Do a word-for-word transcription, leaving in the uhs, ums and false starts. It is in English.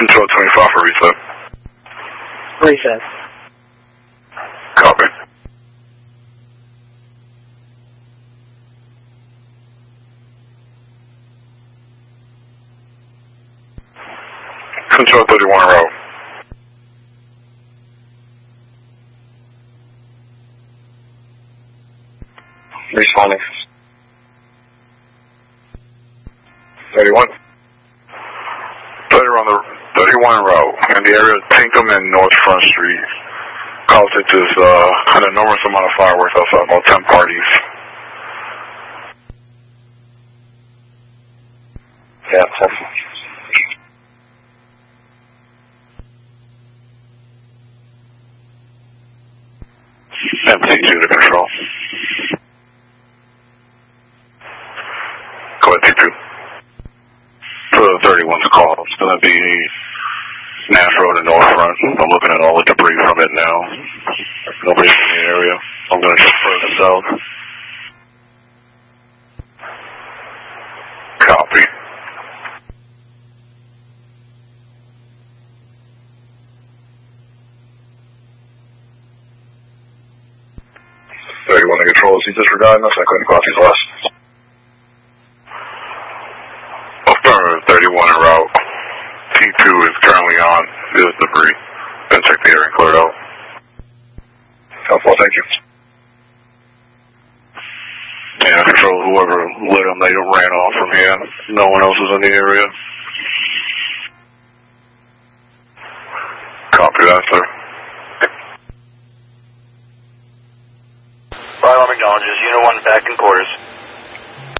Control twenty-five for reset. Reset. Copy. Control thirty-one row. Responding. thirty-one. thirty-one, the thirty-one row in the area of Tinkham and North Front Street. Caused it just uh, an enormous amount of fireworks outside, about ten parties. Yeah, M T two to control. Go ahead, T two. For the thirty-one's call, it's going to be Nash Road and North Front. I'm looking at all the debris from it now. Nobody's in the area. I'm going to shift further south. Copy. thirty-one to control. Is he disregarding us? I couldn't cross his last. Affirmative, thirty-one en route. T two is currently on. There's debris. Then check the area and clear it out. Helpful, thank you. Yeah, control whoever lit them, they ran off from here. No one else is in the area. Copy that, sir. Bravo McDonald's, Unit one back in quarters.